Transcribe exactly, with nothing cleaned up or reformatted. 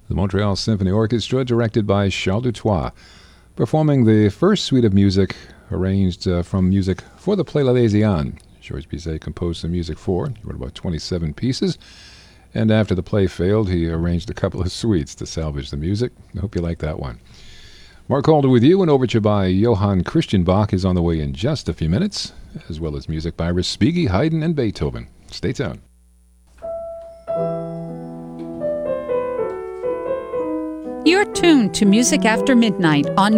The Montreal Symphony Orchestra, directed by Charles Dutoit, performing the first suite of music arranged uh, from music for the play L'Arlésienne. Georges Bizet composed the music for. He wrote about twenty-seven pieces, and after the play failed, he arranged a couple of suites to salvage the music. I hope you like that one. Mark Calder with you. An overture by Johann Christian Bach is on the way in just a few minutes, as well as music by Respighi, Haydn, and Beethoven. Stay tuned. You're tuned to Music After Midnight on